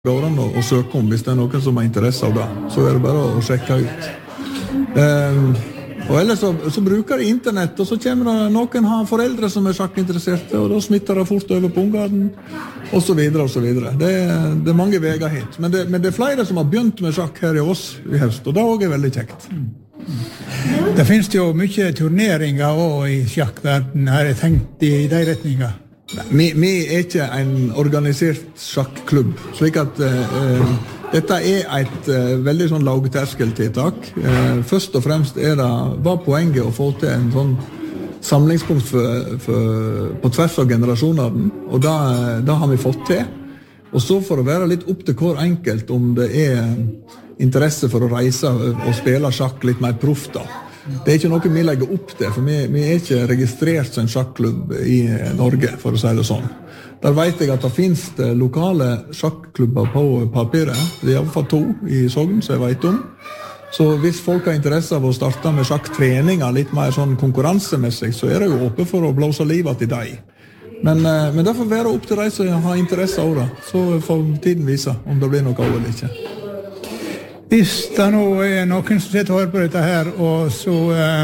går an å søke om hvis det noen som har interesse av det. Så det bare å sjekke ut. Og ellers så bruker de internett, og så kommer det noen har foreldre som sjakkinteresserte, og da smitter det fort over på ungene, og så videre, og så videre. Det er mange veier hit. Men det er flere som har begynt med sjakk her i oss i høst, og det også veldig kjekt. Det finnes jo mye turneringer også i sjakkverden. Har jeg tenkt i de retninger? Vi ikke en organisert sjakklubb, slik at dette et veldig sånn lavterskeltiltak. Først og fremst var poenget å få til en sånn samlingspunkt på tvers av generasjonene, og da har vi fått til. Og så for å være litt opp til hver enkelt om det interesse for å reise og spille sjakk litt mer proff da. Det ikke noe vi legger opp til, for vi ikke registrert som en sjakklubb i Norge, for å si det sånn. Der vet jeg at det finnes lokale sjakklubber på papiret. Det i hvert fall 2 i Sogn, så jeg vet om. Så hvis folk har interesse av å starte med sjakktreninger litt mer sånn konkurransemessig, så det jo åpent for å blåse livet til deg. Men det får være opp til deg som har interesse av det. Så får tiden vise om det blir noe av eller ikke. Hvis det nå noen som sitter og hører på dette her, og så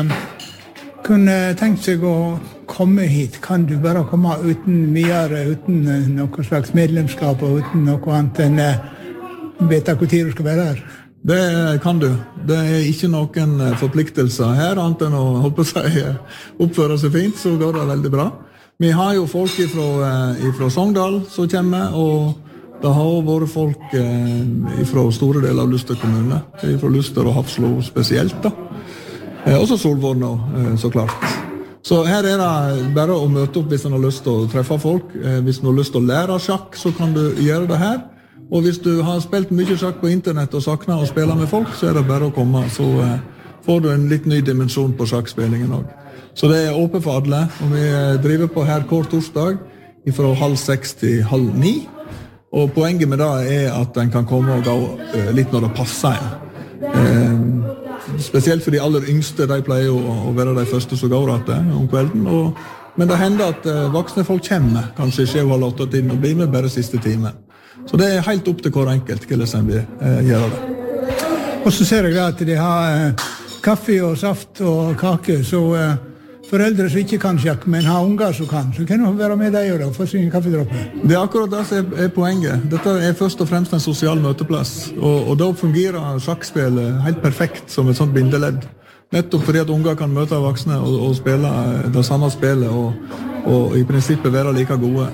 kunne tenkt seg å komme hit, kan du bare komme uten noe slags medlemskap og uten noe annet enn vite hvor tid du skal være her? Det kan du. Det ikke noen forpliktelser her, annet enn å oppføre seg fint, så går det veldig bra. Vi har jo folk fra Sogndal som kommer, og det har også vært folk fra store deler av Luster kommune, fra Luster og Hafslo spesielt da. Også Solvorn nå, så klart. Så her det bare å møte opp hvis man har lyst til å treffe folk. Hvis man har lyst til å lære sjakk, så kan du gjøre det her. Og hvis du har spilt mye sjakk på internett og savner å spille med folk, så det bare å komme. Så får du en litt ny dimensjon på sjakkspillingen også. Så det åpent for alle, og vi driver på her hver torsdag fra 5:30 til 8:30. Og poenget med det at en kan komme og gå litt når det passer en. Spesielt for de aller yngste, de pleier å være de første som går om kvelden. Men det hender at voksne folk kommer, kanskje 7:30 og blir med bare siste time. Så det helt opp til hver enkelt hvordan en vil gjøre det. Og så ser jeg at de har kaffe og saft og kake, så foreldre som ikke kan sjakk, men har unger som kan, så kan du være med deg og få sin kaffedroppe. Det akkurat det som poenget. Dette først og fremst en sosial møteplass, og da fungerer sjakkspillet helt perfekt som et sånt bindeledd. Nettopp fordi at unger kan møte voksne og spille det samme spillet, og i prinsippet være like gode.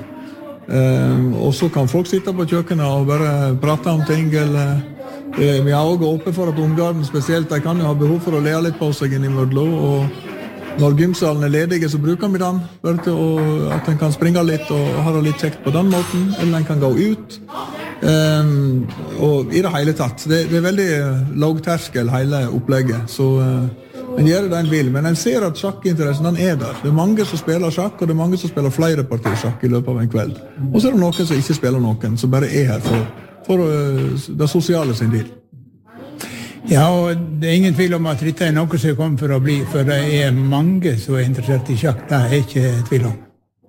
Og så kan folk sitte på kjøkkenet og bare prate om ting, eller vi har også åpent for at ungene spesielt, de kan jo ha behov for å lære litt på seg innimellom, og når gymsalen ledige, så bruker vi den, bare til at en kan springe litt og ha det litt kjekt på den måten, eller en kan gå ut. Og i det hele tatt, det veldig lavterskel hele opplegget, så en gjør det en vil, men en ser at sjakkinteressen den der. Det mange som spiller sjakk, og det mange som spiller flere partier sjakk i løpet av en kveld. Og så det noen som ikke spiller noen, som bare her for det sosiale sin del. Ja, og det ingen tvil om at dette noe som kommer for å bli, for det mange som interessert i sjakk, det ikke tvil om.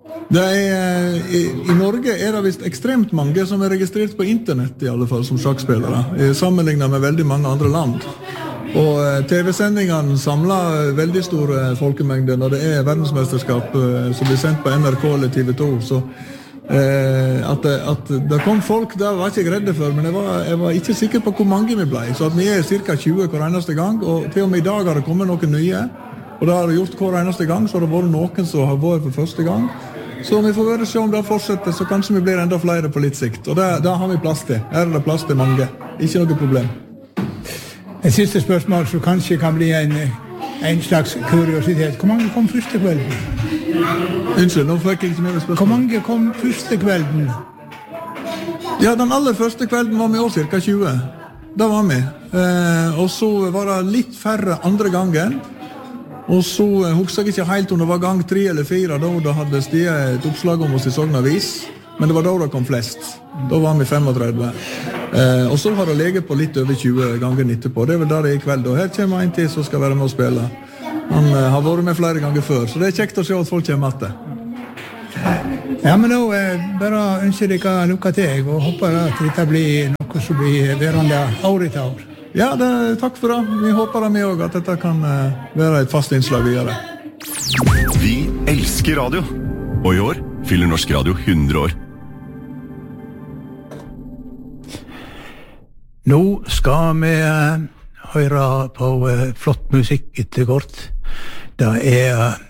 I Norge det visst ekstremt mange som registrert på internett i alle fall som sjakkspillere, sammenlignet med veldig mange andre land. Og TV-sendingene samler veldig store folkemengder når det verdensmesterskap som blir sendt på NRK eller TV 2, så at det kom folk, det var ikke jeg redde for, men jeg var ikke sikker på hvor mange vi ble, så at vi cirka 20 hver eneste gang, og til og med i dag har det kommet noen nye, og det har det gjort hver eneste gang, så har det vært noen som har vært for første gang, så vi får bare se om det fortsetter, så kanskje vi blir enda flere på litt sikt, og det har vi plass til. Her det plass til mange, ikke noe problem. Et siste spørsmål som kanskje kan bli en slags kuriositet. Hvor mange kom første kvelden? Unnskyld, nå fikk jeg ikke mer spørsmål. Hvor mange kom første kvelden? Ja, den aller første kvelden var vi også cirka 20. Da var vi. Og så var det litt færre andre gangen. Og så husker jeg ikke helt om det var gang 3 eller 4, da det hadde stiget et oppslag om oss i Sogn Avis. Men det var da det kom flest. Da var vi 35. Og så har det leget på litt over 20 ganger etterpå. Det vel der det i kveld. Og her kommer en til som skal være med å spille. Han har vært med flere ganger før, så det kjekt å se at folk kommer etter. Ja, men nå bare ønsker dere lykke til, og håper at dette blir noe som blir værende år etter år. Ja, takk for det. Vi håper da med også at dette kan være et fast innslag videre. Vi elsker radio, og i år fyller Norsk Radio 100 år. Nå skal vi høre på flott musikk etter kort. Det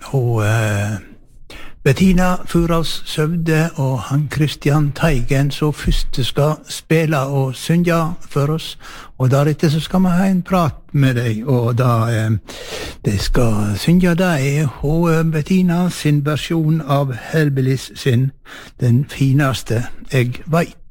Bettina Furaus Søvde og han Christian Teigen som først skal spille og synge for oss, og deretter så skal vi ha en prat med deg, og da de skal synge det Bettina sin versjon av Hellbillies sin Den fineste jeg vet.